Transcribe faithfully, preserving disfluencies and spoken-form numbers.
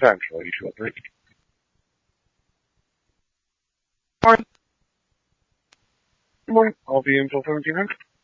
Central, eight two three. Morning. Morning. I'll be until seventeen hundred.